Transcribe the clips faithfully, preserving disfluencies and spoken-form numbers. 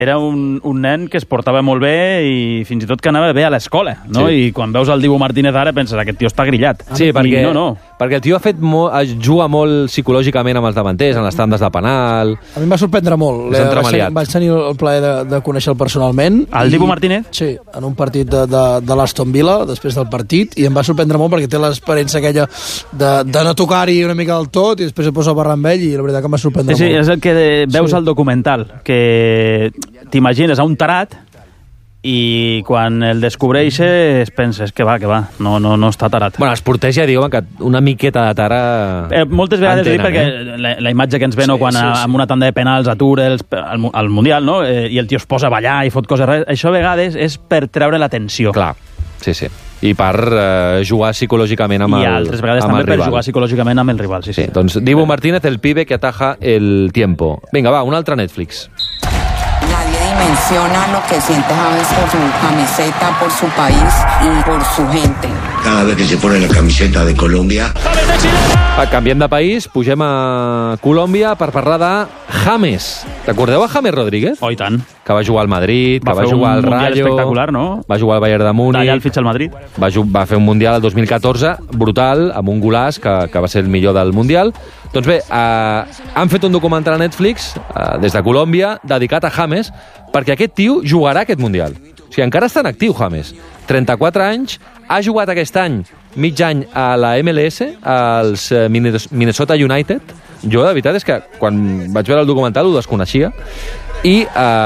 era un, un nen que es portava molt bé i fins i tot que anava bé a l'escola, no? Sí. I quan veus el Dibu Martínez ara penses, aquest tio està grillat. Sí, perquè, I no, no. perquè el tio ha fet molt, juga molt psicològicament amb els davanters, en les tandes de penal. A mi em va sorprendre molt. És Vaig, entremaliat. vaig tenir el plaer de, de conèixer-lo personalment. El i- Dibu Martínez? Sí, en un partit de, de, de l'Aston Villa, després del partit, i em va sorprendre molt perquè té l'experiència aquella de, de no tocar-hi una mica del tot i després se posa a parlar amb ell i la veritat que em va sorprendre Sí, sí, molt. és el que veus Sí. al documental, que t'imagines a un tarat i quan el descobreixes penses que va, que va, no, no, no està tarat. Bueno, els porters ja diuen que una miqueta de tara... Eh, moltes vegades entenen, dic perquè eh? la, la imatge que ens ve no, Sí, quan sí, a, sí. amb una tanda de penals atura els, al, al Mundial, no? Eh, i el tio es posa a ballar i fot coses rares, això a vegades és per treure l'atenció. Clar, sí, sí. I per eh, jugar psicològicament amb I el, altres vegades amb també el per rival. jugar psicològicament amb el rival, sí, sí. Sí, doncs Dibu Martínez, el pibe que ataja el tiempo. Vinga, va, un altre Netflix. Nadie dimensiona lo que siente James por su camiseta, por su país y por su gente. Cada vez que se pone la camiseta de Colombia, Va, canviem de país, pugem a Colòmbia per parlar de James. T'acordeu a James Rodríguez? Oh, i tant. Que va jugar al Madrid, Va que va fer jugar un al Mundial Rayo... espectacular, no? Va jugar al Bayern de Múnich... D'allà el fitxa al Madrid. Va, ju- va fer un Mundial el dos mil catorze, brutal, amb un golaç que, que va ser el millor del Mundial. Doncs bé, eh, han fet un documental a Netflix, eh, des de Colòmbia, dedicat a James, perquè aquest tio jugarà aquest Mundial. O sigui, encara està en actiu, James. trenta-quatre anys, ha jugat aquest any mig any a la M L S, als eh, Minnesota United. Jo, la veritat és que quan vaig veure el documental ho desconeixia. I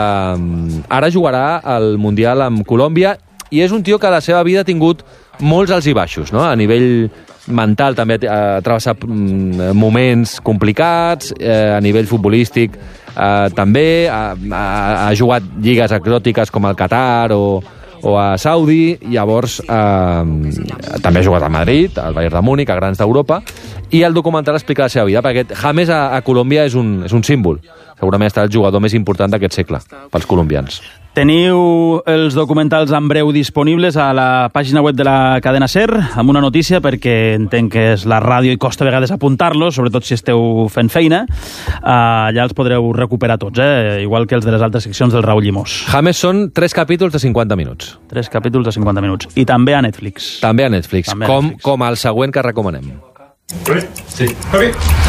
eh, ara jugarà al Mundial amb Colòmbia i és un tio que a la seva vida ha tingut molts alts i baixos, no? A nivell mental també ha travessat mm, moments complicats, eh, a nivell futbolístic eh, també, ha, ha, ha jugat lligues exòtiques com el Qatar o, o a Saudi, llavors eh, també ha jugat a Madrid, al Bayern de Múnich, a grans d'Europa, i el documental explica la seva vida, perquè James a, a Colòmbia és un, és un símbol. Segurament està el jugador més important d'aquest segle, pels colombians. Teniu els documentals en breu disponibles a la pàgina web de la cadena SER, amb una notícia, perquè entenc que és la ràdio i costa a vegades apuntar-los, sobretot si esteu fent feina. Uh, ja els podreu recuperar tots, eh? Igual que els de les altres seccions del Raúl Llimós. James són tres capítols de cinquanta minuts. Tres capítols de cinquanta minuts. I també a Netflix. També a Netflix, També a com, Netflix. com el següent que recomanem. Sí. Okay.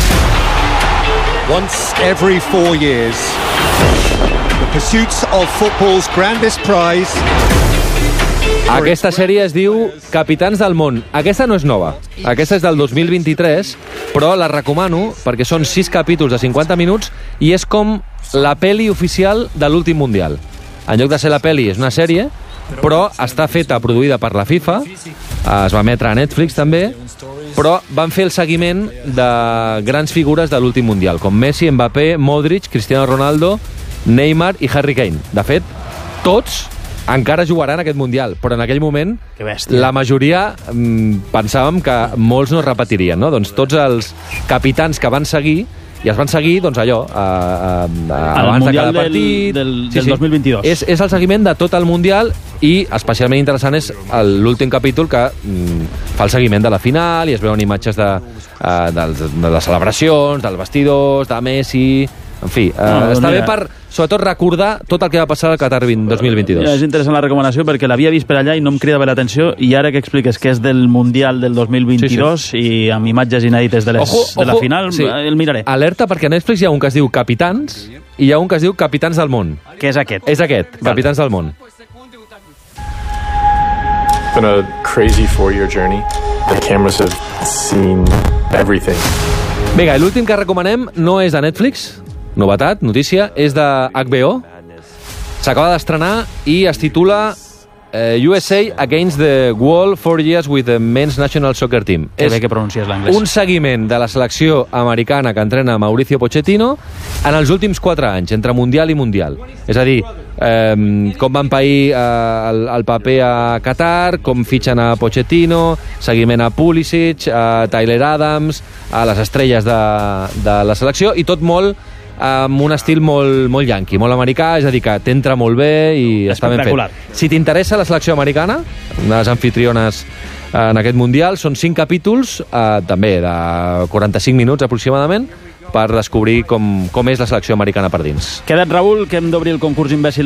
Once every four years, the pursuits of football's grandest prize. Aquesta sèrie es diu Capitans del món. Aquesta no és nova. Aquesta és del dos mil vint-i-tres, però la recomano perquè són sis capítols de cinquanta minuts i és com la peli oficial de l'últim Mundial. En lloc de ser la peli, és una sèrie, però està feta, produïda per la FIFA, es va emetre a Netflix també, però van fer el seguiment de grans figures de l'últim Mundial, com Messi, Mbappé, Modric, Cristiano Ronaldo, Neymar i Harry Kane. De fet, tots encara jugaran aquest Mundial, però en aquell moment Que bèstia. la majoria mm, pensàvem que molts no es repetirien, no? Doncs tots els capitans que van seguir i es van seguir, doncs allò, a, a, a, abans de Mundial cada partit... del, del, del dos mil vint-i-dos. És, és el seguiment de tot el Mundial i especialment interessant és el- l'últim capítol que mm, fa el seguiment de la final i es veuen imatges de, uh, de, de les celebracions, dels vestidors, de Messi... En fi, uh, No, està mira. bé per, sobretot, recordar tot el que va passar al Qatar dos mil vint-i-dos. Ja, és interessant la recomanació perquè l'havia vist per allà i no em cridava l'atenció i ara que expliques que és del Mundial del dos mil vint-i-dos sí, sí. i amb imatges inèdites de, les, Ojo, de la ojo, final, sí. el miraré. Alerta, perquè a Netflix hi ha un que es diu Capitans i hi ha un que es diu Capitans del món. Què és aquest? És aquest, Vale. Capitans del món. It's been a crazy four-year journey. The cameras have seen everything. Vinga, i l'últim que recomanem no és de Netflix, novetat, notícia, és de H B O. S'acaba d'estrenar i es titula eh, U S A Against the Wall, four years with the Men's National Soccer Team. Que És bé que pronuncies l'anglès. un seguiment de la selecció americana que entrena Mauricio Pochettino en els últims quatre anys, entre Mundial i Mundial. És a dir, eh, com van pair eh, el, el paper a Qatar, com fitxen a Pochettino, seguiment a Pulisic, a Tyler Adams, a les estrelles de, de la selecció, i tot molt amb un estil molt, molt yanqui, molt americà, és a dir, que t'entra molt bé i està ben Espectacular. fet. Si t'interessa la selecció americana, una de les anfitriones en aquest Mundial, són cinc capítols, eh, també de quaranta-cinc minuts aproximadament, per descobrir com, com és la selecció americana per dins. Queda't, Raül, que hem d'obrir el concurs imbècil